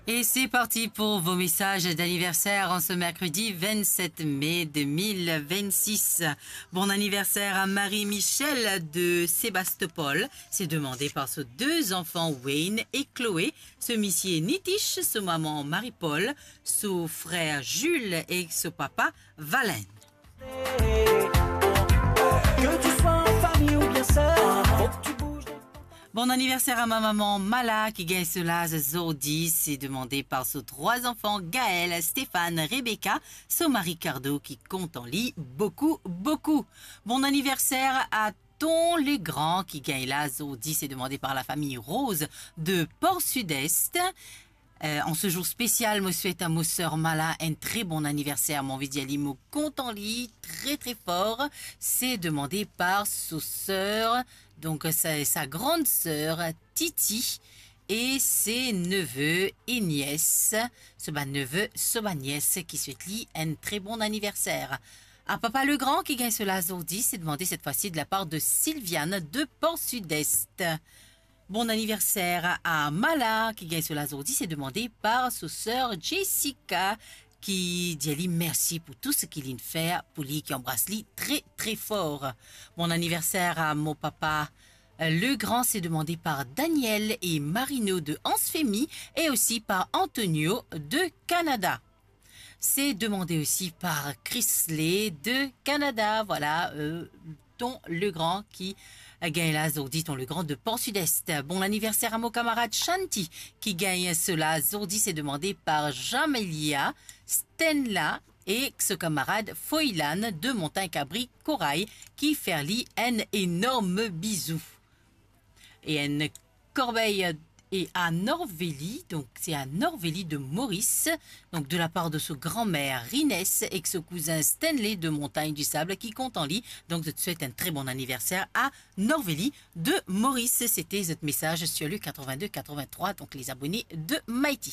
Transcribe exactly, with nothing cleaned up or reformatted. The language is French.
Et c'est parti pour vos messages d'anniversaire en ce mercredi vingt-sept mai deux mille vingt-six. Bon anniversaire à Marie-Michel de Sébastopol. C'est demandé par ses deux enfants Wayne et Chloé, ce monsieur Nitish, ce maman Marie-Paul, son frère Jules et ce papa Valen. Que tu sois en famille ou bien seul, faut que tu bouges. Bon anniversaire à ma maman Mala qui gagne cela Zordi. C'est demandé par ses trois enfants Gaël, Stéphane, Rebecca, son mari Cardo qui compte en lit beaucoup, beaucoup. Bon anniversaire à Ton le Grand qui gagne la Zordi. C'est demandé par la famille Rose de Port-Sud-Est. Euh, en ce jour spécial, je souhaite à mon sœur Mala un très bon anniversaire. Mon vidiali me compte en lit très très fort. C'est demandé par sa sœur, donc sa, sa grande sœur Titi et ses neveux et nièces. Ce bas neveu, ce bas nièce qui souhaite lui un très bon anniversaire. À Papa le Grand qui gagne cela aujourd'hui, c'est demandé cette fois-ci de la part de Sylviane de Port-Sud-Est. Bon anniversaire à Mala qui gagne cela aujourd'hui, c'est demandé par sa sœur Jessica qui dit merci pour tout ce qu'il vient de faire pour lui, qui embrasse lui très très fort. Bon anniversaire à mon papa le Grand, c'est demandé par Daniel et Marino de Ansfemi et aussi par Antonio de Canada. C'est demandé aussi par Chrisley de Canada. Voilà, euh, Ton le Grand qui gagne la Zordi, Ton le Grand de Port-Sud-Est. Bon anniversaire à mon camarade Shanti qui gagne cela. Zordi, c'est demandé par Jamelia, Stenla et ce camarade Foylan de Montagne-Cabri Corail qui fait lui un énorme bisou. Et une corbeille et à Norvélie, donc c'est à Norvélie de Maurice, donc de la part de sa grand-mère Rinès et que ce cousin Stanley de Montagne du Sable qui compte en lit. Donc je te souhaite un très bon anniversaire à Norvélie de Maurice. C'était ce message sur le quatre-vingt-deux quatre-vingt-trois, donc les abonnés de Mighty.